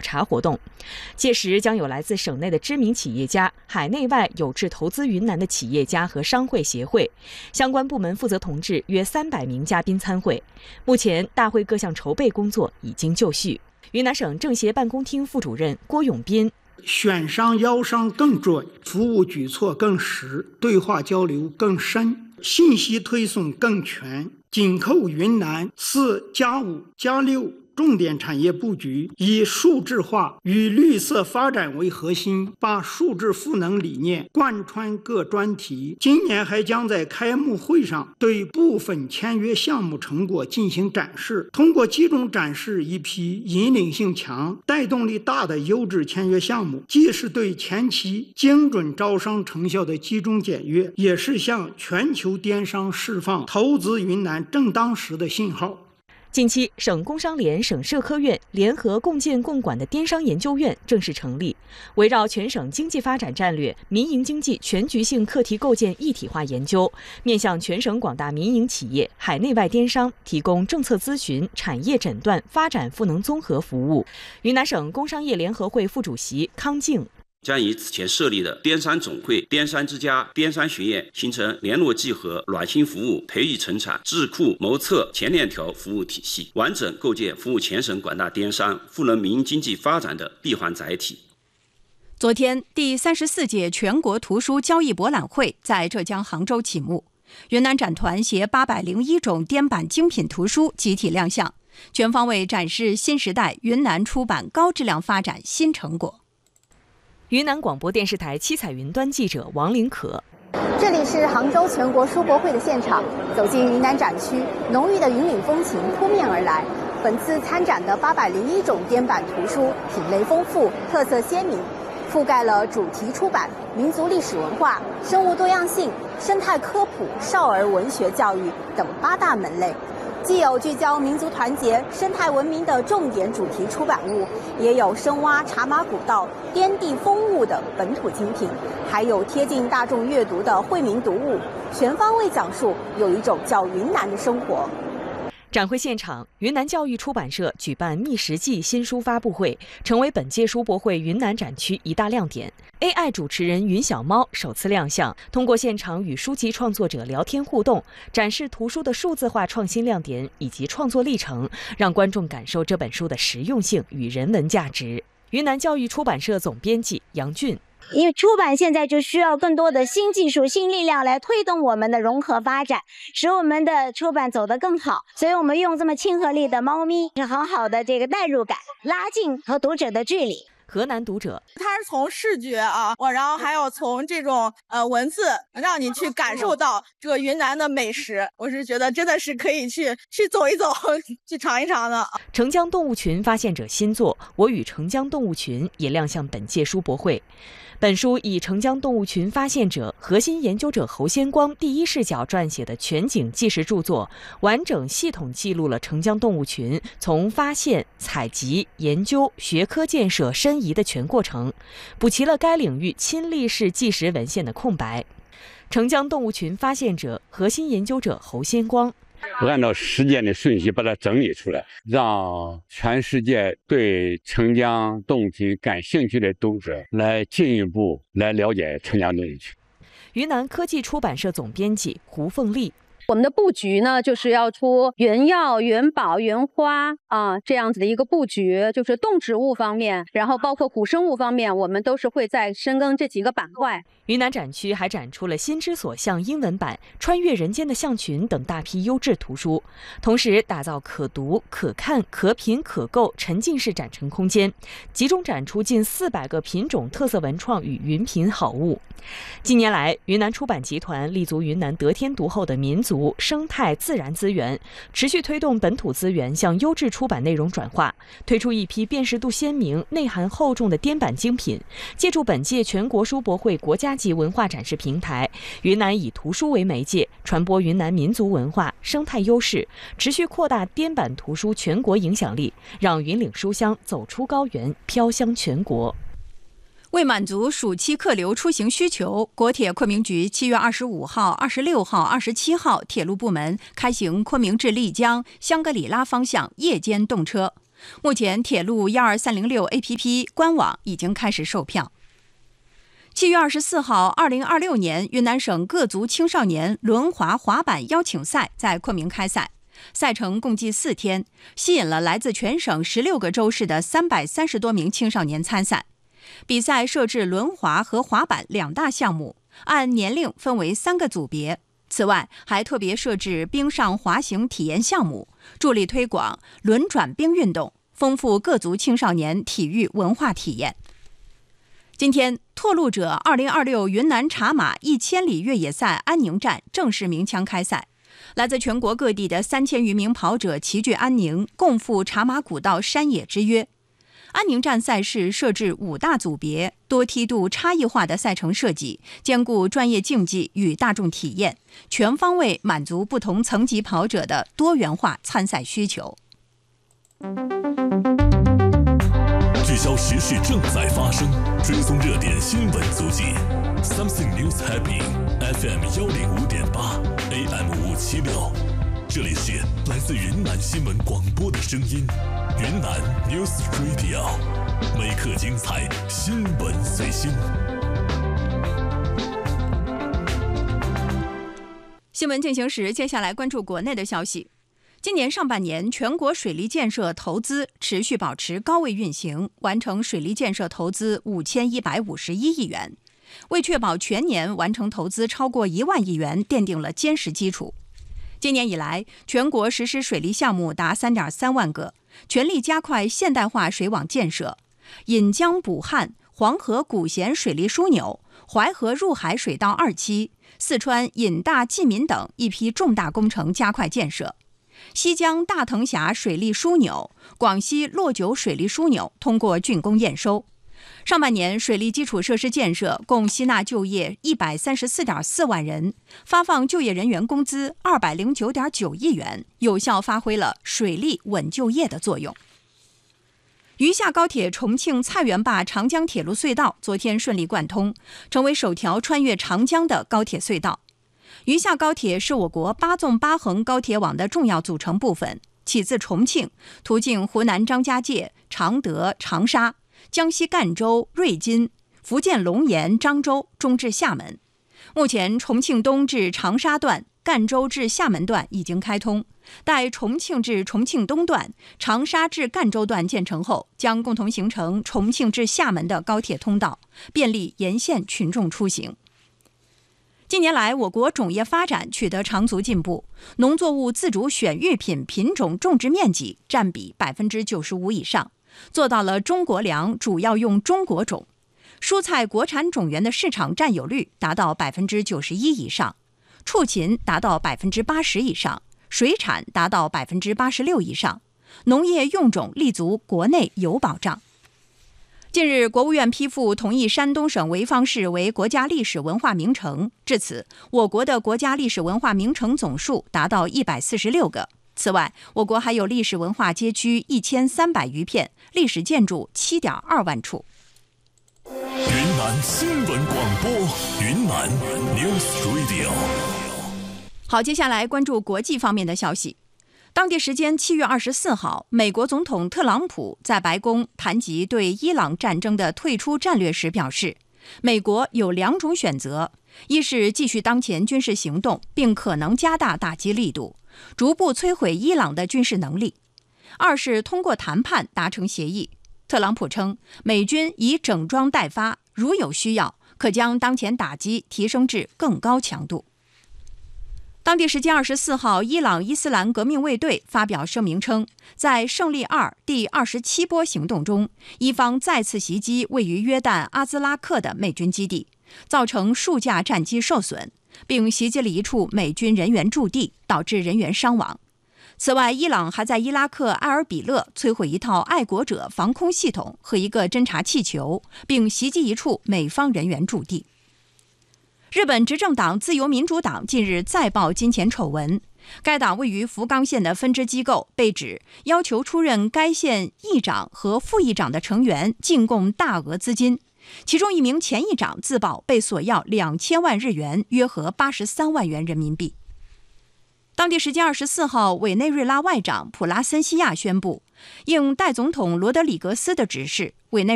查活动。届时将有来自省内的知名企业家、海内外有志投资云南的企业家和商会协会，相关部门负责同志约300名嘉宾参会。目前大会各项筹备工作已经就绪。云南省政协办公厅副主任郭永斌。 选商邀商更准，服务举措更实，对话交流更深，信息推送更全。紧扣云南4+5+6重点产业布局，以数字化与绿色发展为核心，把数字赋能理念贯穿各专题。今年还将在开幕会上对部分签约项目成果进行展示，通过集中展示一批引领性强、带动力大的优质签约项目，既是对前期精准招商成效的集中检阅，也是向全球电商释放投资云南正当时的信号。 近期，省工商联、省社科院联合共建共管的电商研究院正式成立，围绕全省经济发展战略、民营经济全局性课题构建一体化研究，面向全省广大民营企业、海内外电商提供政策咨询、产业诊断、发展赋能综合服务。云南省工商业联合会副主席康静。 将以此前设立的电商总会、电商之家、电商学院形成联络集合、暖心服务、培育成产、智库谋策前链条服务体系，完整构建服务全省广大电商、赋能民营经济发展的闭环载体。 昨天，第34届全国图书交易博览会在浙江杭州启幕，云南展团携801种颠版精品图书集体亮相，全方位展示新时代云南出版高质量发展新成果。 云南广播电视台七彩云端记者王林可。 这里是杭州全国书博会的现场，走进云南展区，浓郁的云岭风情扑面而来。本次参展的801种颠版图书品类丰富，特色鲜明，覆盖了主题出版、民族历史文化、生物多样性、生态科普、少儿文学教育等8大门类。既有聚焦民族团结、生态文明的重点主题出版物，也有深挖茶马古道、颠地风物的本土精品，还有贴近大众阅读的惠民读物，全方位讲述有一种叫云南的生活。 展会现场，云南教育出版社举办《觅食记》新书发布会，成为本届书博会云南展区一大亮点。AI 主持人云小猫首次亮相，通过现场与书籍创作者聊天互动，展示图书的数字化创新亮点以及创作历程，让观众感受这本书的实用性与人文价值。云南教育出版社总编辑杨俊。 因为出版现在就需要更多的新技术、新力量来推动我们的融合发展，使我们的出版走得更好。所以我们用这么亲和力的猫咪，是很好的这个代入感，拉近和读者的距离。 河南读者， 它是从视觉然后还有从这种文字，让你去感受到这个云南的美食。我是觉得真的是可以去走一走，去尝一尝的。 澄江动物群发现者新作《我与澄江动物群》也亮相本届书博会。本书以澄江动物群发现者、核心研究者侯先光第一视角撰写的全景纪实著作，完整系统记录了澄江动物群从发现、采集、研究、学科建设、申遗的全过程，补齐了该领域亲历式纪实文献的空白。澄江动物群发现者、核心研究者侯先光。 按照时间的顺序把它整理出来，让全世界对澄江动物群感兴趣的读者来进一步来了解澄江动物群。 云南科技出版社总编辑胡凤丽。 我们的布局呢，就是要出原药、原宝、原花这样子的一个布局，就是动植物方面，然后包括古生物方面，我们都是会在深耕这几个板块。 云南展区还展出了《心之所向》英文版、《穿越人间的象群》等大批优质图书，同时打造可读、可看、可品、可购沉浸式展陈空间，集中展出近400个品种特色文创与云品好物。近年来，云南出版集团立足云南得天独厚的民族、生态、自然资源，持续推动本土资源向优质出版内容转化，推出一批辨识度鲜明、内涵厚重的颠版精品。借助本届全国书博会国家级文化展示平台，云南以图书为媒介，传播云南民族文化、生态优势，持续扩大颠版图书全国影响力，让云岭书香走出高原，飘香全国。 为满足暑期客流出行需求，国铁昆明局7月25号、26号、27号铁路部门开行昆明至丽江、香格里拉方向夜间动车。 目前铁路12306 APP 官网已经开始售票。7月24号，2026年云南省各族青少年轮滑滑板邀请赛在昆明开赛，赛程共计4天，吸引了来自全省16个州市的330多名青少年参赛。比赛设置轮滑和滑板2大项目，按年龄分为3个组别。此外，还特别设置冰上滑行体验项目，助力推广轮转冰运动，丰富各族青少年体育文化体验。今天，拓路者2026云南茶马1000里越野赛安宁站正式鸣枪开赛，来自全国各地的3000余名跑者齐聚安宁，共赴茶马古道山野之约。安宁站赛事设置5大组别，多梯度差异化的赛程设计，兼顾专业竞技与大众体验，全方位满足不同层级跑者的多元化参赛需求。 聚焦时事正在发生，追踪热点新闻足迹。Something News Happy FM 105.8 AM 576，这里是来自云南新闻广播的声音，云南 News Radio， 每刻精彩，新闻随心。 新闻进行时，接下来关注国内的消息。今年上半年，全国水利建设投资持续保持高位运行，完成水利建设投资5151亿元，为确保全年完成投资超过1万亿元奠定了坚实基础。今年以来，全国实施水利项目达3.3万个，全力加快现代化水网建设，引江补汉、黄河古咸水利枢纽、淮河入海水道2期、四川引大济民等一批重大工程加快建设。西江大藤峡水利枢纽、广西洛九水利枢纽通过竣工验收。上半年水利基础设施建设共吸纳就业134.4万人，发放就业人员工资209.9亿元，有效发挥了水利稳就业的作用。渝下高铁重庆菜园坝长江铁路隧道昨天顺利贯通，成为首条穿越长江的高铁隧道。渝下高铁是我国8纵8横高铁网的重要组成部分，起自重庆，途经湖南张家界、常德、长沙，江西赣州、瑞金，福建龙岩、漳州，终至厦门。目前重庆东至长沙段、赣州至厦门段已经开通，待重庆至重庆东段、长沙至赣州段建成后，将共同形成重庆至厦门的高铁通道，便利沿线群众出行。近年来，我国种业发展取得长足进步，农作物自主选育品品种种植面积占比95%以上，做到了中国粮主要用中国种，蔬菜国产种源的市场占有率达到91%以上，畜禽达到80%以上，水产达到86%以上，农业用种立足国内有保障。近日，国务院批复同意山东省潍坊市为国家历史文化名城，至此，我国的国家历史文化名城总数达到146个。此外，我国还有历史文化街区1300余片，历史建筑7.2万处。 云南新闻广播，云南 News Radio。 好，接下来关注国际方面的消息。当地时间7月24号，美国总统特朗普在白宫谈及对伊朗战争的退出战略时表示，美国有2种选择，一是继续当前军事行动，并可能加大打击力度，逐步摧毁伊朗的军事能力；二是通过谈判达成协议。特朗普称，美军已整装待发，如有需要，可将当前打击提升至更高强度。当地时间24号，伊朗伊斯兰革命卫队发表声明称，在胜利2第27波行动中，伊方再次袭击位于约旦阿兹拉克的美军基地，造成数架战机受损，并袭击了一处美军人员驻地，导致人员伤亡。此外，伊朗还在伊拉克埃尔比勒摧毁一套爱国者防空系统和一个侦察气球，并袭击一处美方人员驻地。日本执政党自由民主党近日再爆金钱丑闻，该党位于福冈县的分支机构被指要求出任该县议长和副议长的成员进贡大额资金，其中一名前议长自曝被索要2000万日元，约合83万元人民币。当地时间24号，委内瑞拉外长普拉森西亚宣布， 应代总统罗德里格斯的指示，委内